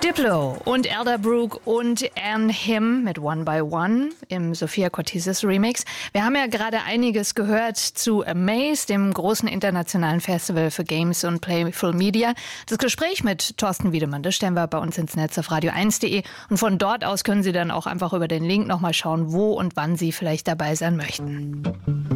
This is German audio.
Diplo und Elderbrook und Anne Him mit One by One im Sophia Cortesis Remix. Wir haben ja gerade einiges gehört zu Amaze, dem großen internationalen Festival für Games und Playful Media. Das Gespräch mit Thorsten Wiedemann, das stellen wir bei uns ins Netz auf radio1.de und von dort aus können Sie dann auch einfach über den Link nochmal schauen, wo und wann Sie vielleicht dabei sein möchten.